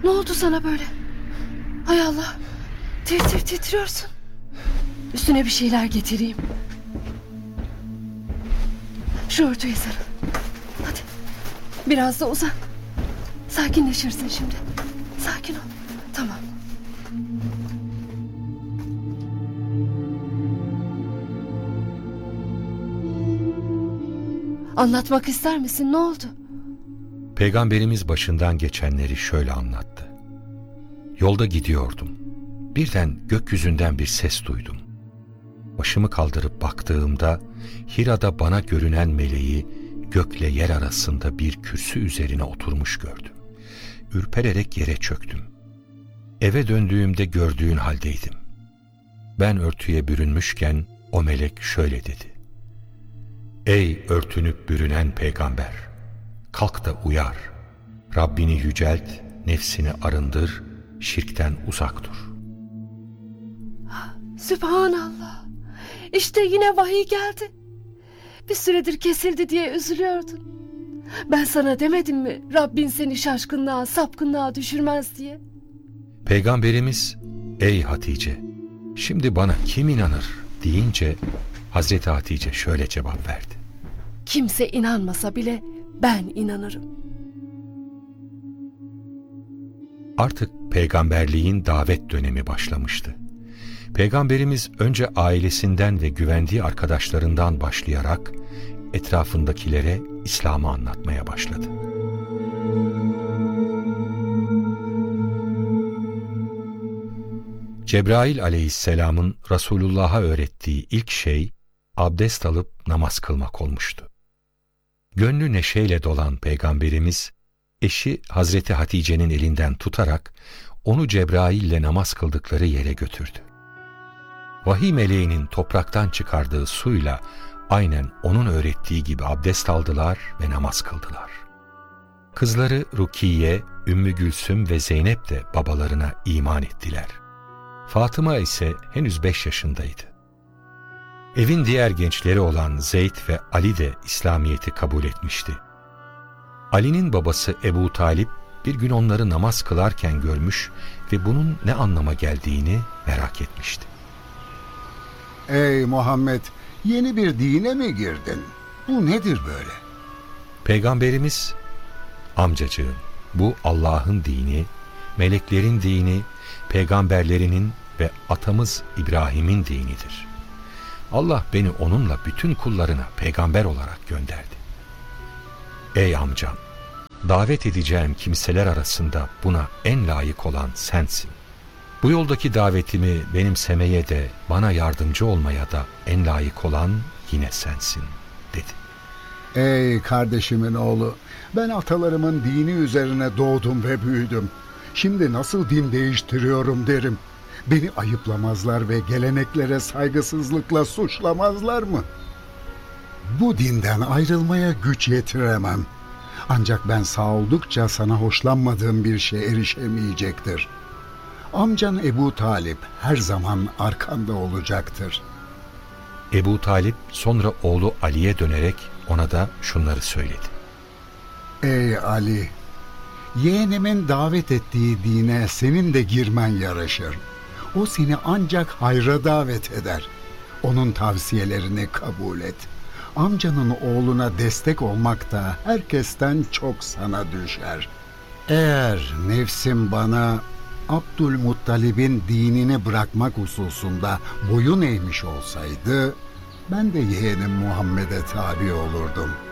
Ne oldu sana böyle? Hay Allah. Titriyorsun. Üstüne bir şeyler getireyim. Şu örtüyü sarıl. Hadi. Biraz da uzan. Sakinleşirsin şimdi. Sakin ol. Tamam. Anlatmak ister misin? Ne oldu? Peygamberimiz başından geçenleri şöyle anlattı. Yolda gidiyordum. Birden gökyüzünden bir ses duydum. Başımı kaldırıp baktığımda Hira'da bana görünen meleği gökle yer arasında bir kürsü üzerine oturmuş gördüm. Ürpererek yere çöktüm. Eve döndüğümde gördüğün haldeydim. Ben örtüye bürünmüşken o melek şöyle dedi. Ey örtünüp bürünen peygamber! Kalk da uyar. Rabbini yücelt, nefsini arındır, şirkten uzak dur. Sübhanallah. İşte yine vahiy geldi. Bir süredir kesildi diye üzülüyordun. Ben sana demedim mi Rabbin seni şaşkınlığa, sapkınlığa düşürmez diye? Peygamberimiz, ey Hatice, şimdi bana kim inanır deyince Hazreti Hatice şöyle cevap verdi. Kimse inanmasa bile ben inanırım. Artık peygamberliğin davet dönemi başlamıştı. Peygamberimiz önce ailesinden ve güvendiği arkadaşlarından başlayarak etrafındakilere İslam'ı anlatmaya başladı. Cebrail aleyhisselamın Resulullah'a öğrettiği ilk şey abdest alıp namaz kılmak olmuştu. Gönlü neşeyle dolan Peygamberimiz, eşi Hazreti Hatice'nin elinden tutarak onu Cebrail'le namaz kıldıkları yere götürdü. Vahiy meleğinin topraktan çıkardığı suyla aynen onun öğrettiği gibi abdest aldılar ve namaz kıldılar. Kızları Rukiye, Ümmü Gülsüm ve Zeynep de babalarına iman ettiler. Fatıma ise henüz 5 yaşındaydı. Evin diğer gençleri olan Zeyd ve Ali de İslamiyet'i kabul etmişti. Ali'nin babası Ebu Talip bir gün onları namaz kılarken görmüş ve bunun ne anlama geldiğini merak etmişti. Ey Muhammed, yeni bir dine mi girdin? Bu nedir böyle? Peygamberimiz, amcacığım, bu Allah'ın dini, meleklerin dini, peygamberlerinin ve atamız İbrahim'in dinidir. Allah beni onunla bütün kullarına peygamber olarak gönderdi. Ey amcam, davet edeceğim kimseler arasında buna en layık olan sensin. Bu yoldaki davetimi benimsemeye de bana yardımcı olmaya da en layık olan yine sensin, dedi. Ey kardeşimin oğlu, ben atalarımın dini üzerine doğdum ve büyüdüm. Şimdi nasıl din değiştiriyorum derim. Beni ayıplamazlar ve geleneklere saygısızlıkla suçlamazlar mı? Bu dinden ayrılmaya güç yetiremem. Ancak ben sağ oldukça sana hoşlanmadığım bir şey erişemeyecektir. Amcan Ebu Talip her zaman arkanda olacaktır. Ebu Talip sonra oğlu Ali'ye dönerek ona da şunları söyledi. Ey Ali! Yeğenimin davet ettiği dine senin de girmen yaraşır. O seni ancak hayra davet eder. Onun tavsiyelerini kabul et. Amcanın oğluna destek olmak da herkesten çok sana düşer. Eğer nefsim bana Abdülmuttalib'in dinini bırakmak hususunda boyun eğmiş olsaydı, ben de yeğenim Muhammed'e tabi olurdum.